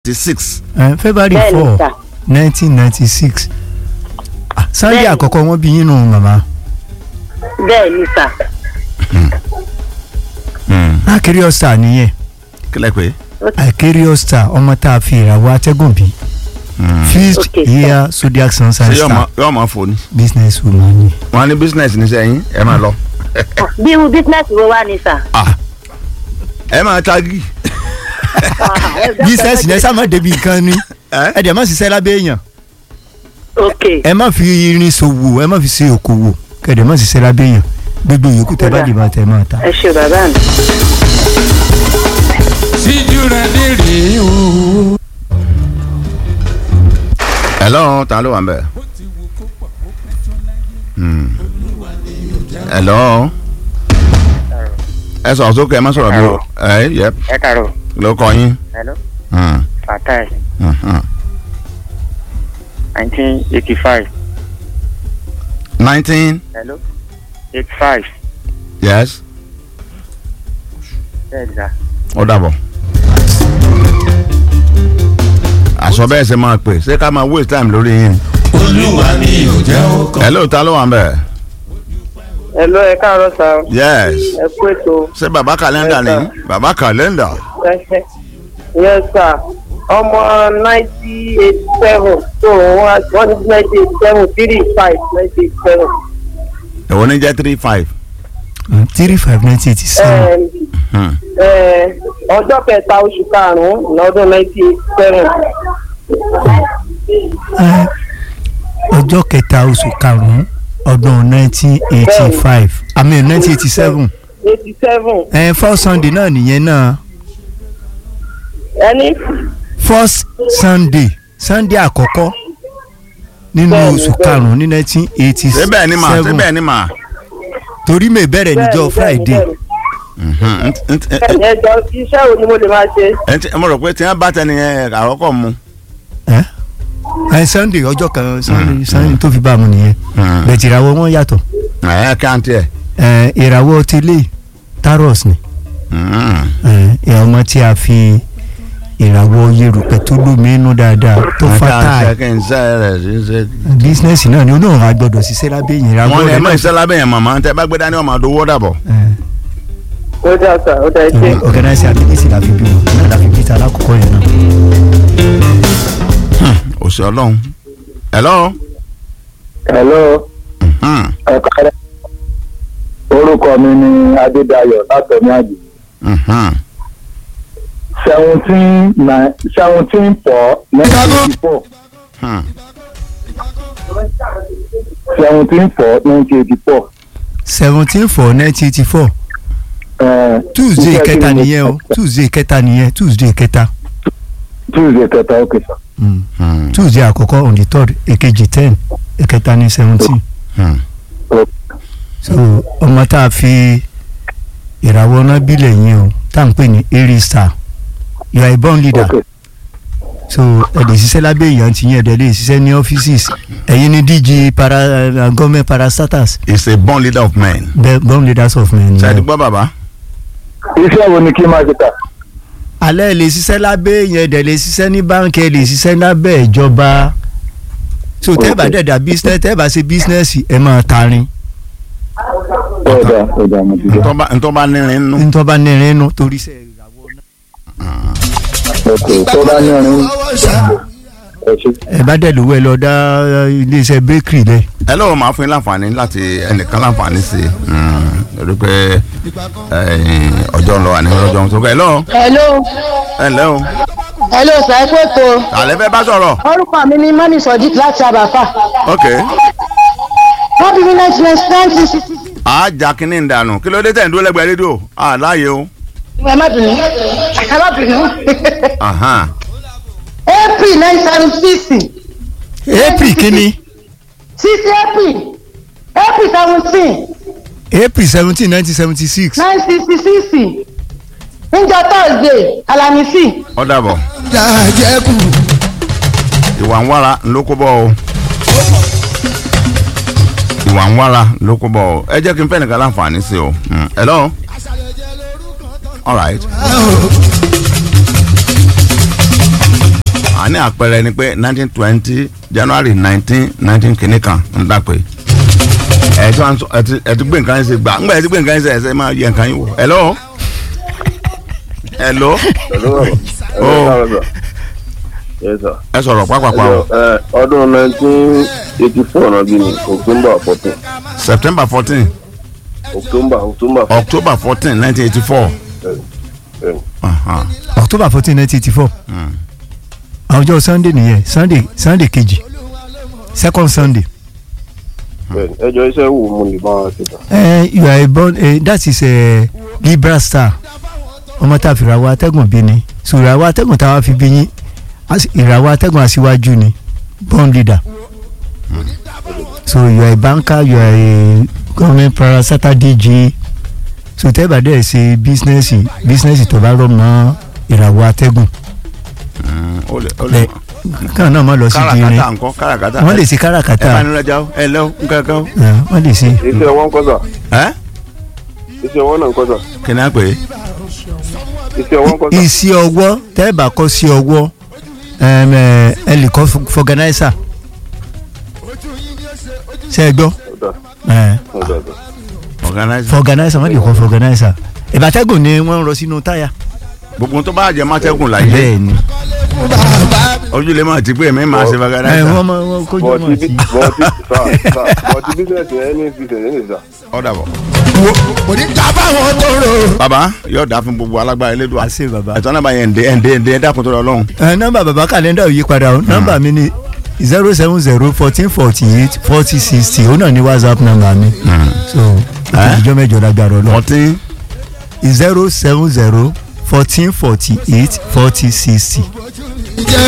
1996. February 4, 1996. Sunday àkọ́kọ́ wọ́n bí yín nù màmá. Bẹ́ẹ̀ ni sà. Curious Star nìyẹn. Kílẹ̀ pé. Curious Star ọmọ tá a fi ìràwọ̀ atẹ́gùn bí. Fifth year zodiac sun sign star. Ṣé yóò máa fò ní. Business woman ni. Wọ́n ní business ní sẹ́yìn ẹ máa lọ. Bí irú business wo wá ni sà? Ẹ máa tagi. Business yẹn sáà má débi nǹkan ni. Ẹ dẹ̀ má ṣiṣẹ́ lábẹ́ èèyàn. Ẹ má fi irin ṣòwò, ẹ má fi ṣe òkòwò, kẹ̀dẹ̀ má ṣiṣẹ́ lábẹ́ èèyàn. Gbogbo yòókù tẹ́ bá dì máa tẹ̀ máa ta. Ẹ ṣe bàbá mi. Síjú rẹ̀ lérí o. Hello, ta ló wà ń bẹ̀? Hello. Ẹ sọ̀rọ̀ sókè ẹ má sọ̀rọ̀ bí o. Yep. Ẹ kàrò. Ló kọ yín. Hello. Fatai. 1985. 19. Hello. 85. Yes. Bẹ́ẹ̀ni sá. Ó dàbọ̀. Àṣọ bẹ́ẹ̀ ṣe máa pè ṣé ká máa waste time lórí yín. Olúwa mi ò jẹ́ ó kàn. Hello, ta ló wà ń bẹ̀? Hello, ẹ káàárọ̀ sà. Yes. Ẹ kú ètò. Ṣé bàbá kàlẹ́ndà ni? Bàbá kàlẹ́ndà. Yes sir. Ọmọ 1987 so wọ́n ní 1987 35 1987. Èwo ní jẹ́ 35? 35 1987. Ọjọ́ kẹta oṣù karùn-ún lọ́dún 1987. Ọjọ́ kẹta oṣù karùn-ún ọdún 1985. I mean 1987. 87. First Sunday náà nìyẹn náà. Ẹni. First Sunday àkọ́kọ́ nínú oṣù karùn-ún ní 1987. Síbẹ̀ ni mà, síbẹ̀ ni mà. Torí mi bẹ̀rẹ̀ níjọ́ Friday. Ẹjọ́ iṣẹ́ wo ni mo lè máa ṣe? Mo rò pé tí wọ́n bá tẹni yẹn àkọ́kọ́ mu. Sunday ọjọ́ kan Sunday tó fi bá a mú nìyẹn. Bẹ̀tì ìràwọ̀ wọn yàtọ̀. Káàntì ẹ̀. Ìràwọ̀ tẹ́lẹ̀ Taurus ni. Ọmọ tí a fi ìràwọ̀ yerùpẹ̀ tó lómi inú dáadáa tó fata business náà ni olóòrùn agbọ́dọ̀ ṣiṣẹ́ lábẹ́ yẹn. Wọ́n ní ẹ máa ṣiṣẹ́ lábẹ́ yẹn màmá tẹ bá gbé dání ọmọ àdówó dàbọ̀. Ó dà sà, ó dà ṣe. Organize ability la fi bí wọn náà la fi bí ta alákọ̀ọ́kọ́ yẹn náà. Òṣè Ọlọ́run. Hello. Hello. Orúkọ mi ni Adédayọ̀ látọ̀mí àjì. 17/4/1984. 17/4/1984. 17/4/1984. Tuesday kẹta nìyẹn o. Tuesday kẹta nìyẹn. Tuesday kẹta. Tuesday kẹta okay sir. Tuesday àkọ́kọ́ on the 3rd, èkejì 10, ẹ̀kẹta ní 17. So ọmọ tá a fi ìràwọ̀ náà bílẹ̀ yẹn o tá à ń pè ní Aries star. You are a born leader. So ẹ lè ṣiṣẹ́ lábẹ́ èèyàn tí yẹn ẹ lè ṣiṣẹ́ ní offices. Ẹ̀yin ní DG government parastatals. It's a born leader of men. Born leaders of men. Ṣé àdìgbọ́ bàbá? Iṣẹ́ wo ni kí n máa ṣe ta? Alẹ́ lè ṣiṣẹ́ lábẹ́ èèyàn ẹ lè ṣiṣẹ́ ní báńkì ẹ lè ṣiṣẹ́ lábẹ́ ìjọba. So tẹ́ bá dẹ̀dà business tẹ́ bá ṣe business ẹ máa tarin. Ọ̀dà mo ti jẹ́. Ntọ́ bá nírin nù. Ntọ́ bá nírin nù torí sẹ́ ìràwọ̀ náà. Tó bá nírin. Ẹ bá dẹ̀ lówó ẹ lọ dá iléeṣẹ́ bakery lẹ̀. Ẹ lọ́wọ́ máa fún yín láǹfààní láti ẹnìkan láǹfààní sí i lórí pé ọjọ́ ń lọ àní ọjọ́ ń tó kẹ́. Hello. Hello sir, ẹ kú ètò. Àlẹ́ fẹ́ bá sọ̀rọ̀. Orúkọ mi ni Mọ́nì Sodiq láti Àbàfà. Ok. Wọ́n bí mi 1966. Àjà kínní ń dànù kí ló dé tẹ̀ ń dúró lẹ́gbẹ̀ẹ́ rédíò láàyè o. Ẹ má bínú. April 1976. April kíni? 6 April 17. April 17, 1976. 1966. Níjọ́ Thursday, Alámísì. Ó dàbọ̀. Jàjẹ́kù. Ìwà ń wára ló kó bọ́ o. Ìwà ń wára ló kó bọ́ o. Ẹ jẹ́ kí n fẹ́ nìkan láǹfààní sí o. Hello. All right. ní àpẹẹrẹ ni pé 1920 January 19 kìíní kan ń dàpẹ́ ẹ ti gbé nǹkan yín ṣe gbà ńgbà ẹ ti gbé nǹkan yín ṣe ẹ máa yẹ nǹkan yín wò. hello. ẹ sọ̀rọ̀ pápápá o. ọdún 1984 náà bí mi October 14. September 14. October 14 1984. October 14 1984. ọjọ́ Sunday nìyẹn Sunday kejì second Sunday. ẹjọ iṣẹ́ wo mo lè bá wa ṣe tán. you are born that is a Libra star ọmọ tá a fi ìràwọ̀ atẹ́gùn bí ni so ìràwọ̀ atẹ́gùn tá a fi bí yín ìràwọ̀ atẹ́gùn aṣíwájú ni born leader. So you are a banker, you are a government parastatal DG. So tẹ́bà dẹ̀ ṣe bísínẹ́sì tó bá rọ̀ mọ́ ìràwọ̀ atẹ́gùn. Kàn náà má lọ sí dirin. Káràkátà wọ́n lè ṣe káràkátà. ẹ bá nílẹ̀ jáwó ẹ lẹ́wọ́ nǹkan kan. wọ́n lè ṣe. iṣẹ́ wọn kọ́ sà. iṣẹ́ wọn náà kọ́ sà. kí ni a pè é. iṣẹ́ wọn kọ́ sà. iṣẹ́ ọwọ́ tẹ́bà kọ́ sí ọwọ́ ẹ lè kọ́ fọgànáísà. ṣe é gbọ́. fọgànáísà wọ́n lè kọ́ fọgànáísà. ìbátẹ́gùn ni wọ́n ń rọ sínú táyà. gbogbo tó bá jẹ mátẹ́gùn láyé. bẹ́ẹ̀ ni. ojúlé máa ti pé èmi máa ṣe fọgànáísà. wọ́n kójú mọ́ sí. bọ́ọ̀tì bísíǹsì ẹ̀ ní ìfisẹ̀ ní ìsà. ọ̀dà bọ̀. kò ní ká báwọn tó rò. bàbá yóò dá fún gbogbo alágbára Elédùà. àṣẹ bàbá. ẹ̀tọ́ náà bá yẹn ǹdẹ́ dákun tó lọ lọ́hùn. nọ́mbà bàbá kàlẹ́ndà ò yí padà o nọ́mbà mi ni 07014484060 ó náà ní WhatsApp nọ́mbà mi. so ìjọ mẹ́jọ lágbára Ọlọ́run. 07014484060. jẹ́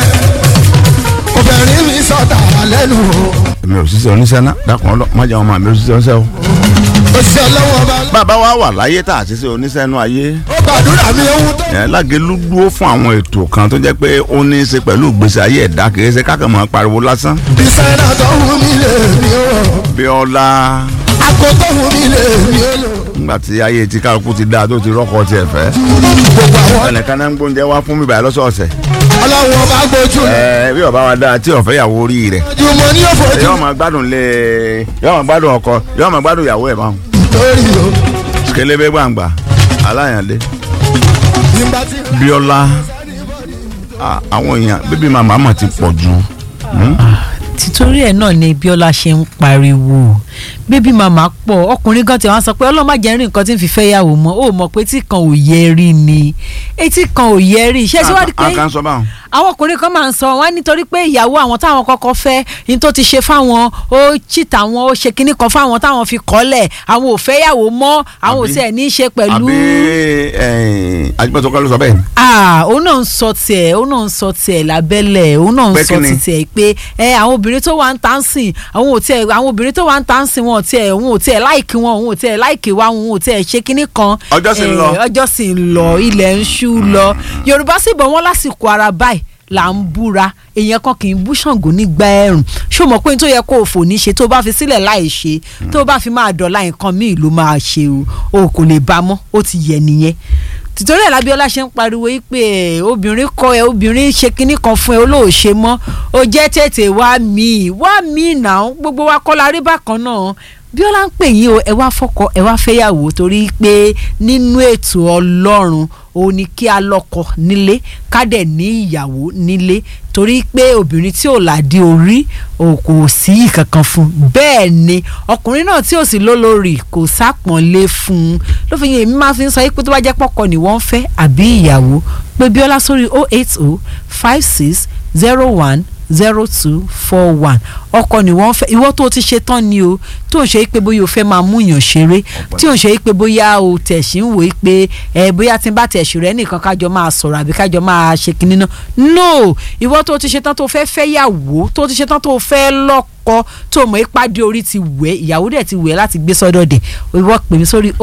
obìnrin mi sọ̀tà lẹ́nu. èmi ò ṣiṣẹ́ oníṣẹ́ náà dákun ọlọ́ má jẹ́ àwọn ọmọ mi ò ṣiṣẹ́ oníṣẹ́ o. òṣìṣẹ́ lọ́wọ́ bá. bàbá wa wà láyé tá a ṣiṣẹ́ oníṣẹ́ inú ayé. ó gbàdúrà mi ohun tó. Lágelú dúró fún àwọn ètò kan tó jẹ́ pé ó ní í ṣe pẹ̀lú ìgbésí ayé ẹ̀dá kìí ṣe kákan máa pariwo lásán. ìṣẹ̀dá tó wù mí lè mi ó. Bíọ́lá. àgọ́ tó wù mí lè mi ó lò. nígbà tí ayé tí kálukú ti dáa tó ti rọ́kọ̀ tiẹ̀ fẹ́. gbogbo àwọn. ẹnìkan náà ń gbóúnjẹ wá fún mi báyìí lọ́sọ̀ọ̀sẹ̀. ọlọ́run ọba gbójú. bí ọba wa dáa tí ọ̀fẹ́ ìyàwó orí rẹ̀. jùmọ̀ ní òfojú. yóò máa gbádùn ọkọ yóò máa gbádùn ìyàwó ẹ̀ báwọn. lórí o. kélébé gbàǹgbà aláyànlé. Bíọ́lá àwọn èèyàn bíbí màmá mà ti pọ̀ jù. títorí ẹ̀ náà ni Bíọ́lá ṣe ń pariwo bébí màmá pọ̀ ọkùnrin gan tí wọ́n sọ pé ọlọ́run má jẹ́ rí nǹkan tí ń fi fẹ́ yàwó mọ́ ó mọ̀ pé tí kan ò yẹ rí ni etí kan ò yẹ rí iṣẹ́ síwájú pé àwọn ọkùnrin kan máa ń sọ wọn nítorí pé ìyàwó àwọn táwọn kọ́kọ́ fẹ́ ní tó ti ṣe fáwọn ó chìtà wọn ó ṣe kinní kan fáwọn táwọn fi kọ́lẹ̀ àwọn ò fẹ́ yàwó mọ́ àwọn ò tiẹ̀ ní í ṣe pẹ̀lú. àbí Ajíbọ́tọ̀ kọ́ ló sọ bẹ́ẹ̀. òun náà ń sọ tiẹ̀ lábẹ́lẹ̀ òun náà ń sọ tiẹ̀ pé àwọn obìnrin tó wà ń tà ń sìn àwọn obìnrin tó wà ń tà ń sìn wọn ò tiẹ̀ láìkì wọn òun ò tiẹ̀ láìkì wa òun ò tiẹ̀ ṣe kinní kan. ọjọ́ sì ń lọ ilẹ̀ ń ṣú lọ Yorùbá sì bọ̀ wọ́n lásìkò ara báyìí là ń búra èèyàn kan kì í bú Ṣàngó nígbà ẹ̀rùn ṣó mọ̀ pé tó yẹ kó o fò ní ṣe tó bá fi sílẹ̀ láì ṣe tó bá fi máa dọ̀la nǹkan míì ló máa ṣe o kò lè bá mọ́ ó ti yẹ nìyẹn tìtorí ẹ̀ lábíọ́lá ṣe ń pariwo yìí pé obìnrin obìnrin ṣe kinní kan fún ẹ olóòṣe mọ́ ó jẹ́ tètè wá mí náà gbogbo wa kọ́ la rí bákan náà Bíọ́lá ń pè yín o ẹ wá fọ́kọ ẹ wá fẹ́yàwó torí pé nínú ètò Ọlọ́run ó ní kí a lọ́kọ nílé ká dẹ̀ ní ìyàwó nílé torí pé obìnrin tí ò ládìí orí kò sí kankan fún bẹ́ẹ̀ ni ọkùnrin náà tí ò sì lólórí kò sápọ̀nlé fún un ló fi yẹn èmi máa fi ń sọ pé tó bá jẹ́ pọ́kọ ni wọ́n fẹ́ àbí ìyàwó pé Bíọ́lá sórí 08056010241 ọkọ ni wọ́n fẹ́ ìwọ tó ti ṣe tán ni o tó ń ṣe pé bóyá o fẹ́ máa múyàn ṣeré tí ò ń ṣe pé bóyá o tẹ̀sí ń wò ó pé bóyá tí n bá tẹ̀sí rẹ nìkan kájọ máa sọ̀rọ̀ àbí kájọ máa ṣe kinní náà no ìwọ tó ti ṣe tán tó fẹ́ fẹ́yàwó tó ti ṣe tán tó fẹ́ lọ́kọ tó mọ̀ ìpàdé orí ti wẹ̀ ìyàwó dẹ̀ ti wẹ̀ láti gbé sọ́dọ̀ dẹ̀ ìwọ pè mí sórí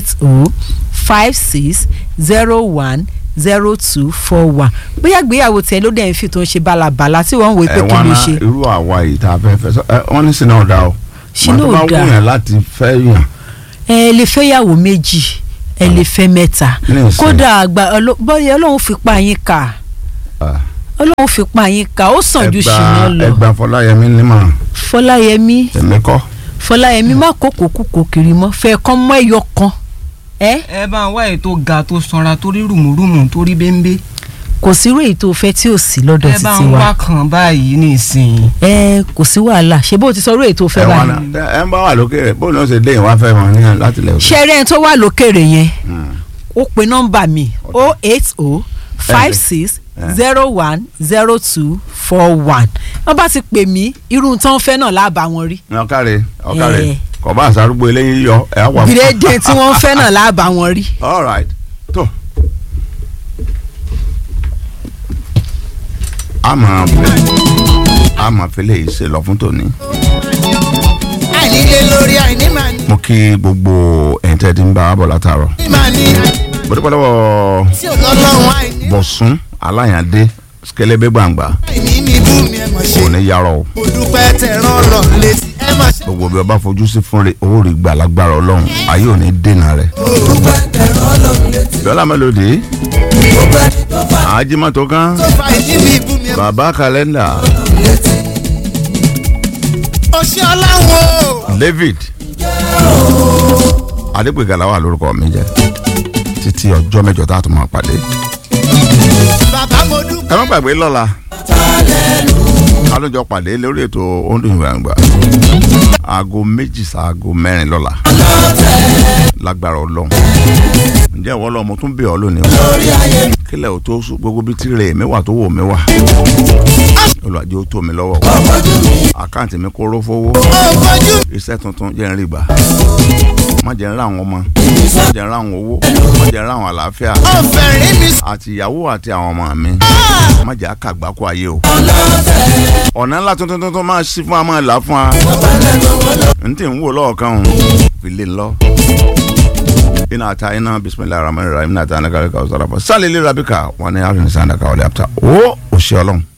08056010241 bóyá gbéyàwó tẹ ló dẹ̀ ń fi tó ń ṣe bálabàla tí wọ́n ń wo pé kí ló ṣe. irú àwa yìí tá a fẹ́ fẹ́ wọ́n ní sinú ọ̀dà o sinú ọ̀dà wọ́n tó bá wúyàn láti fẹ́ yàn. ẹ lè fẹ́yàwó méjì ẹ lè fẹ́ mẹ́ta kódà àgbà bọ́yá Ọlọ́run fi pa yín kà Ọlọ́run fi pa yín ká ó sàn ju ṣìnà lọ. ẹgbà Fọláyẹmí ní mà. Fọláyẹmí. èmi kọ́. Fọláyẹmí má kókò kúkò kiri mọ́ fẹ́ kán mọ́ ẹyọ kan. ẹ bá wá ètò ga tó sanra tó rí rùmùrùmù tó rí bẹ́ńbẹ́. kò sí irú èyí tó fẹ́ tí ò sí lọ́dọ̀ títí wa. ẹ bá ń wá kan báyìí nísìnyí. kò sí wàhálà ṣé bó ti sọ irú èyí tó fẹ́ báyìí. ẹ ń bá wà lókèrè bó ni ó ṣe dé ìwà fẹ́ wọn ní láti lẹ̀. ṣẹ́rẹ́ tó wà lókèrè yẹn ó pe nọ́mbà mi 08056010241 wọ́n bá ti pè mí irú tán fẹ́ náà lábà wọn rí. ọ̀kàrẹ̀ kò bá àṣàrúgbó eléyìí yọ ẹ̀ wà. gírèdè tí wọ́n fẹ́ náà lábà wọn rí. all right tó. a máa fẹ́lẹ̀ yìí ṣe lọ fún tòní. àìnílé lórí àìní màá ní. mo kí gbogbo ẹ̀yin tẹ́ ti ń bá a bọ̀ látàárọ̀. màá ní. mo dúpẹ́ lọ́wọ́ tí ò lọ́lọ́run àìní. Bọ̀sún Aláyàndé Kélébé gbàngbà. àìní mi bú mi ẹ mọ̀ ṣe. kò ní yarọ o. mo dúpẹ́ tẹ̀ràn lọ létí ẹ mọ̀ ṣe. gbogbo bí ọba fojú sí fún rẹ̀ owó rí gbà lágbára Ọlọ́run ayé ò ní dènà rẹ̀. mo dúpẹ́ tẹ̀ràn lọ létí. Bíọ́lá Mélòdì. Àjímọ́tò kan. tó fa ìní mi bú mi ẹ mọ̀ Bàbá Kàlẹ́ndà. létí. ọṣẹ ọláwọ. David Adégbègalà wà lórúkọ mi jẹ títí ọjọ́ mẹ́jọ tá a tún máa pàdé. bàbá mo dúpẹ́. ẹ má gbàgbé lọ́la alójọ pàdé lórí ètò Ondun Gbangba aago 2 sí aago 4 lọ́la lágbára Ọlọ́run. ǹjẹ́ ìwọ lọ́mọ tún bẹ̀ ọ́ lónìí o kílẹ̀ ò tó sùn gbogbo bíi tirẹ̀ mi wà tó wò mí wà olùwàjò tó mi lọ́wọ́ àkáǹtì mi kóró fowó iṣẹ́ tuntun jẹ́ ń rí gbà má jẹ́ ń ra àwọn ọmọ má jẹ́ ń ra àwọn owó má jẹ́ ń ra àwọn àlàáfíà àti ìyàwó àti àwọn ọmọ mi má jẹ́ àkàgbákò ayé o ọ̀nà ńlá tuntun máa ṣí fún wa máa là fún wa n tí ń wò lọ́ọ̀kan òun fi lè lọ. ina ata ina bismillahir rahmanir rahim ina ta na kare ka usara fa salili rabika wa ne harin sanda ka wali apta o ṣé Ọlọ́run.